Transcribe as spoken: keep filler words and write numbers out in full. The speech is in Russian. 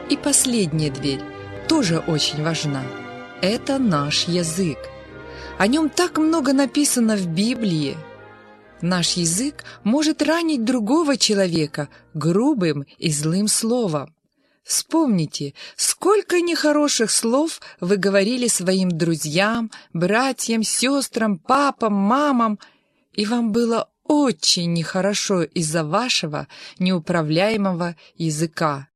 И последняя дверь тоже очень важна. Это наш язык. О нем так много написано в Библии. Наш язык может ранить другого человека грубым и злым словом. Вспомните, сколько нехороших слов вы говорили своим друзьям, братьям, сестрам, папам, мамам, и вам было очень нехорошо из-за вашего неуправляемого языка.